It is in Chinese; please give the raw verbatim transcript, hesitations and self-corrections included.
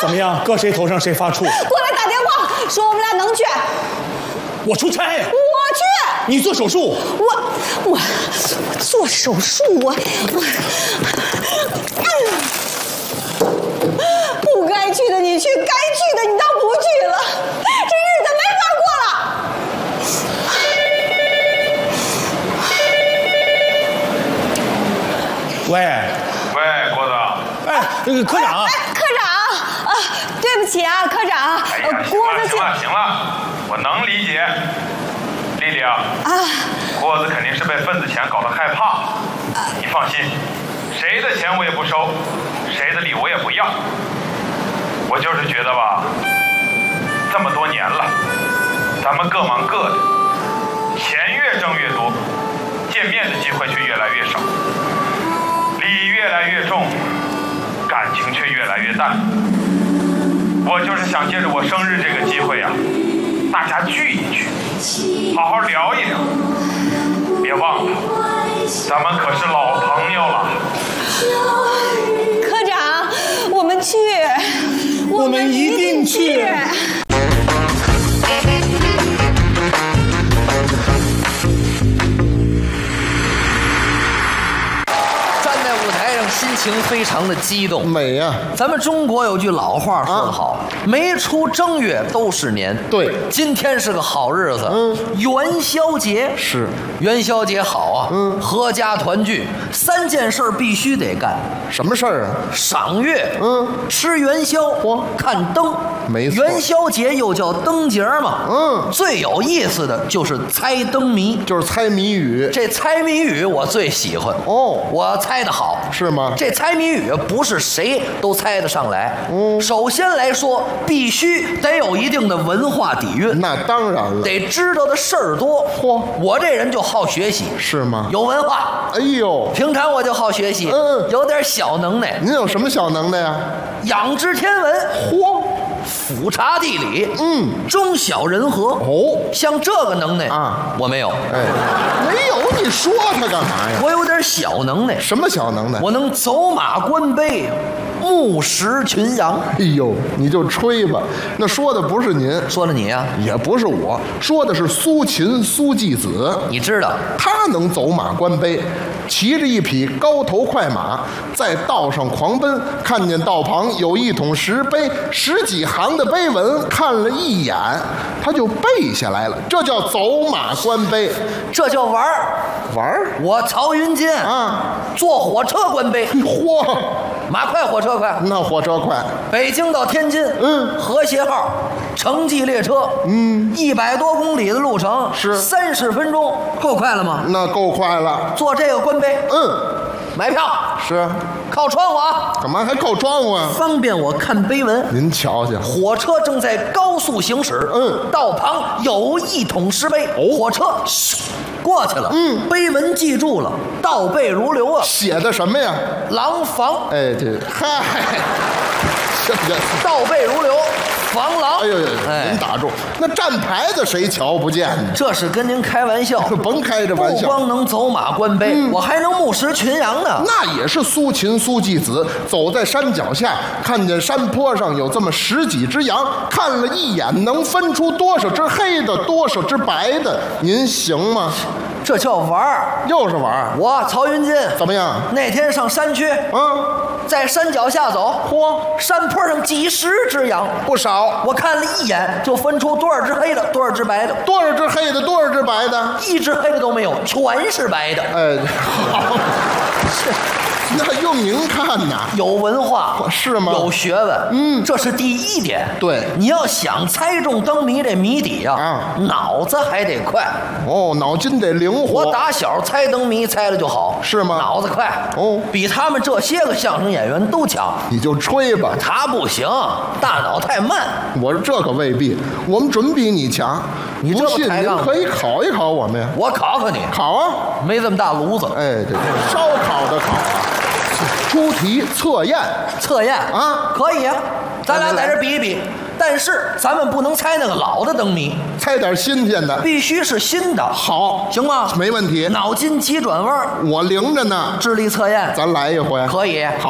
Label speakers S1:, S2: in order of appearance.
S1: 怎么样？搁谁头上谁发怵？
S2: 过来打电话说我们俩能去。
S1: 我出差。
S2: 我去。
S1: 你做手术。
S2: 我我我做手术，我我。不该去的你去，该去的你倒不去了，这日子没法过了。
S1: 喂
S3: 喂，郭子。
S1: 哎，那个科长。
S2: 哎，科长啊，对不起啊，科长。
S3: 哎呀，行了行了行了，我能理解。丽丽啊，啊，郭子肯定是被份子钱搞得害怕。你放心，谁的钱我也不收，谁的礼我也不要。我就是觉得吧，这么多年了，咱们各忙各的，钱越挣越多，见面的机会却越来越少，礼越来越重，感情却越来越淡。我就是想借着我生日这个机会啊，大家聚一聚，好好聊一聊。别忘了，咱们可是老朋友了。
S2: 科长，我们去。
S1: 我们一定去。
S4: 站在舞台上，心情非常的激动，
S5: 美呀、啊！
S4: 咱们中国有句老话说得好，啊、没出正月都是年。
S5: 对，
S4: 今天是个好日子，
S5: 嗯，
S4: 元宵节
S5: 是
S4: 元宵节好啊，
S5: 嗯，
S4: 阖家团聚，三件事必须得干。
S5: 什么事儿啊？
S4: 赏月，
S5: 嗯，
S4: 吃元宵，
S5: 嚯，
S4: 看灯。
S5: 没错，
S4: 元宵节又叫灯节嘛，
S5: 嗯，
S4: 最有意思的就是猜灯谜，
S5: 就是猜谜语。
S4: 这猜谜语我最喜欢
S5: 哦，
S4: 我猜得好，
S5: 是吗？
S4: 这猜谜语不是谁都猜得上来，
S5: 嗯，
S4: 首先来说，必须得有一定的文化底蕴，
S5: 那当然了，
S4: 得知道的事儿多。
S5: 嚯，
S4: 我这人就好学习，
S5: 是吗？
S4: 有文化。
S5: 哎呦，
S4: 平常我就好学习，
S5: 嗯，
S4: 有点小能耐。
S5: 您有什么小能耐呀？
S4: 仰知天文，
S5: 嚯，
S4: 俯察地理，
S5: 嗯，
S4: 中晓人和。
S5: 哦，
S4: 像这个能耐
S5: 啊，
S4: 我没有。
S5: 哎，没有，你说他干嘛呀？
S4: 我有点小能耐。
S5: 什么小能耐？
S4: 我能走马观碑，目识群羊。
S5: 哎呦，你就吹吧，那说的不是您，
S4: 说的你呀、啊，
S5: 也不是我，说的是苏秦苏季子。
S4: 你知道，
S5: 他能走马观碑，骑着一匹高头快马，在道上狂奔，看见道旁有一桶石碑，十几行的碑文，看了一眼，他就背下来了。这叫走马观碑，
S4: 这叫玩儿
S5: 玩儿。
S4: 我曹云金
S5: 啊，
S4: 坐火车观碑。
S5: 嚯，
S4: 马快火车快？
S5: 那火车快。
S4: 北京到天津，
S5: 嗯，
S4: 和谐号城际列车，
S5: 嗯，
S4: 一百多公里的路程
S5: 是
S4: 三十分钟，够快了吗？
S5: 那够快了。
S4: 坐这个观碑，
S5: 嗯，
S4: 买票
S5: 是
S4: 靠窗户啊，
S5: 干嘛还靠窗户啊？
S4: 方便我看碑文。
S5: 您瞧瞧，
S4: 火车正在高速行驶，
S5: 嗯，
S4: 道旁有一桶石碑，哦，火车咻过去了，
S5: 嗯，
S4: 碑文记住了，倒背如流啊。
S5: 写的什么呀？
S4: 廊坊，
S5: 哎，这嗨，这个
S4: 倒背如流，防狼。
S5: 哎呦呦，
S4: 哎，
S5: 您打住！那站牌子谁瞧不见呢？
S4: 这是跟您开玩笑，
S5: 甭开这玩笑。
S4: 不光能走马观碑，嗯，我还能目识群羊呢。
S5: 那也是苏秦苏季子走在山脚下，看见山坡上有这么十几只羊，看了一眼，能分出多少只黑的，多少只白的。您行吗？
S4: 这叫玩儿，
S5: 又是玩儿。
S4: 我曹云金
S5: 怎么样？
S4: 那天上山区，
S5: 嗯，
S4: 在山脚下走，
S5: 嚯，
S4: 山坡上几十只羊，
S5: 不少。
S4: 我看了一眼，就分出多少只黑的，多少只白的。
S5: 多少只黑的，多少只白的？
S4: 一只黑的都没有，全是白的。
S5: 哎，好，那用您看呐，
S4: 有文化
S5: 是吗？
S4: 有学问，
S5: 嗯，
S4: 这是第一点。
S5: 对，
S4: 你要想猜中灯谜这谜底啊，
S5: 啊，
S4: 脑子还得快。
S5: 哦，脑筋得灵活。
S4: 我打小猜灯谜猜了就好，
S5: 是吗？
S4: 脑子快，
S5: 哦，
S4: 比他们这些个相声演员都强。
S5: 你就吹吧，
S4: 他不行，大脑太慢。
S5: 我说这可未必，我们准比你强。
S4: 你这
S5: 不信您可以考一考我们呀。
S4: 我考考你，
S5: 考啊，
S4: 没这么大炉子。
S5: 哎，这烧烤的烤啊，出题测验，
S4: 测验
S5: 啊，
S4: 可以啊，咱俩在这比一比。但是咱们不能猜那个老的灯谜，
S5: 猜点新鲜的，
S4: 必须是新的。
S5: 好，
S4: 行吗？
S5: 没问题。
S4: 脑筋急转弯，
S5: 我灵着呢。
S4: 智力测验，
S5: 咱来一回，
S4: 可以。
S5: 好。